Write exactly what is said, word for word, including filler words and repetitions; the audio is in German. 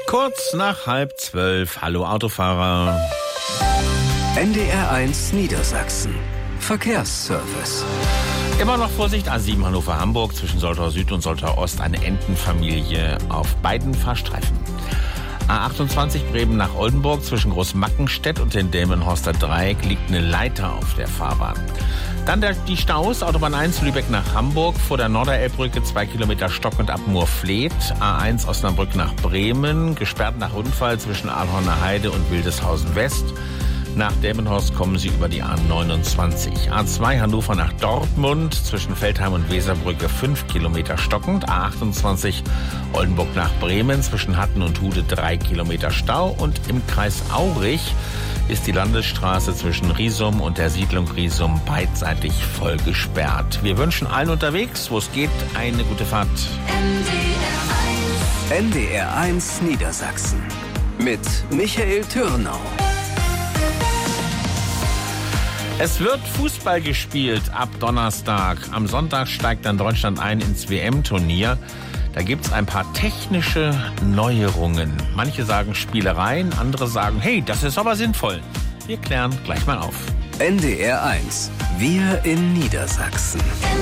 Kurz nach halb zwölf. Hallo Autofahrer. N D R eins Niedersachsen. Verkehrsservice. Immer noch Vorsicht, A sieben Hannover-Hamburg zwischen Soltau Süd und Soltau Ost, eine Entenfamilie auf beiden Fahrstreifen. A achtundzwanzig Bremen nach Oldenburg zwischen Großmackenstedt und dem Delmenhorster Dreieck liegt eine Leiter auf der Fahrbahn. Dann der, die Staus, Autobahn eins Lübeck nach Hamburg, vor der Norderelbbrücke zwei Kilometer Stock und ab Moorfleet, A eins Osnabrück nach Bremen, gesperrt nach Unfall zwischen Ahlhorner Heide und Wildeshausen West. Nach Delmenhorst kommen Sie über die A neunundzwanzig. A zwei Hannover nach Dortmund, zwischen Feldheim und Weserbrücke fünf Kilometer stockend. A achtundzwanzig Oldenburg nach Bremen, zwischen Hatten und Hude drei Kilometer Stau. Und im Kreis Aurich ist die Landesstraße zwischen Riesum und der Siedlung Riesum beidseitig voll gesperrt. Wir wünschen allen unterwegs, wo es geht, eine gute Fahrt. N D R eins Niedersachsen mit Michael Türnau. Es wird Fußball gespielt ab Donnerstag. Am Sonntag steigt dann Deutschland ein ins W M-Turnier. Da gibt's ein paar technische Neuerungen. Manche sagen Spielereien, andere sagen, hey, das ist aber sinnvoll. Wir klären gleich mal auf. N D R eins. Wir in Niedersachsen.